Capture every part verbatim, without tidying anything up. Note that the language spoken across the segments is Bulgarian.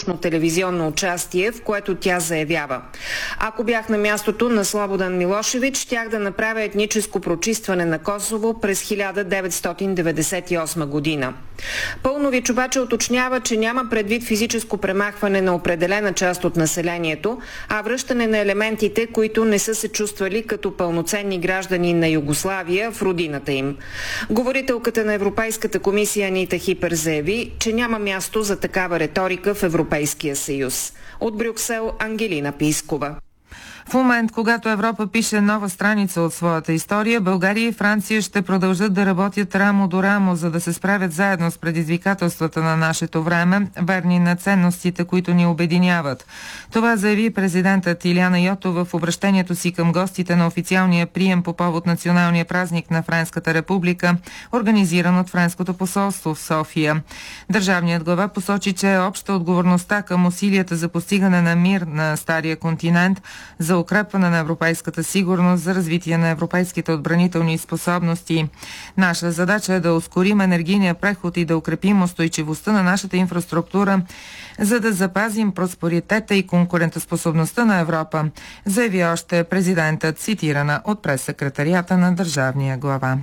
въздушно телевизионно участие, в което тя заявява: "Ако бях на мястото на Слободан Милошевич, щях да направя етническо прочистване на Косово през хиляда деветстотин деветдесет и осма година." Пълнович обаче уточнява, че няма предвид физическо премахване на определена част от населението, а връщане на елементите, които не са се чувствали като пълноценни граждани на Югославия в родината им. Говорителката на Европейската комисия Анита Хипер заяви, че няма място за такава риторика в Европейския съюз. От Брюксел, Ангелина Пискова. В момент, когато Европа пише нова страница от своята история, България и Франция ще продължат да работят рамо до рамо, за да се справят заедно с предизвикателствата на нашето време, верни на ценностите, които ни обединяват. Това заяви президентът Илияна Йотова в обращението си към гостите на официалния прием по повод националния празник на Френската република, организиран от Френското посолство в София. Държавният глава посочи, че е обща отговорността към усилията за постигане на мир на Стария континент, за укрепване на европейската сигурност, за развитие на европейските отбранителни способности. Наша задача е да ускорим енергийния преход и да укрепим устойчивостта на нашата инфраструктура, за да запазим просперитета и конкурентоспособността на Европа, заяви още президентът, цитирана от прес-секретарията на държавния глава.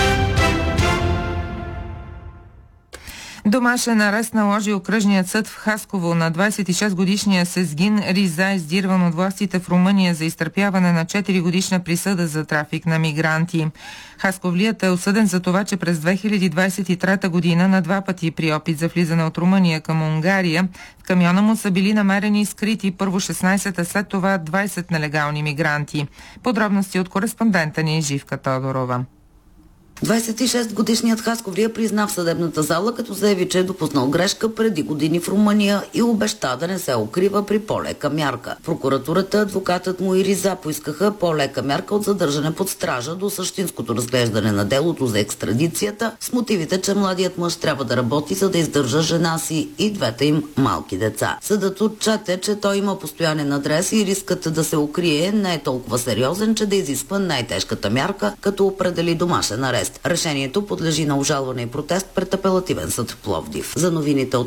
Домашен арест наложи окръжният съд в Хасково на двадесет и шестгодишния Сезгин Риза, издирван от властите в Румъния за изтърпяване на четиригодишна присъда за трафик на мигранти. Хасковлият е осъден за това, че през две хиляди двадесет и трета година на два пъти при опит за влизане от Румъния към Унгария в камиона му са били намерени скрити първо шестнадесет, а след това двадесет нелегални мигранти. Подробности от кореспондента ни Живка Тодорова. двадесет и шестгодишният хасковлия призна в съдебната зала, като заяви, че е допуснал грешка преди години в Румъния и обеща да не се укрива при по-лека мярка. Прокуратурата, адвокатът му и Риза поискаха по-лека мярка от задържане под стража до същинското разглеждане на делото за екстрадицията, с мотивите, че младият мъж трябва да работи, за да издържа жена си и двете им малки деца. Съдът отчете, че той има постоянен адрес и рискът да се укрие не е толкова сериозен, че да изисква най-тежката мярка, като определи домашен арест. Решението подлежи на обжалване и протест пред апелативен съд в Пловдив. За новините от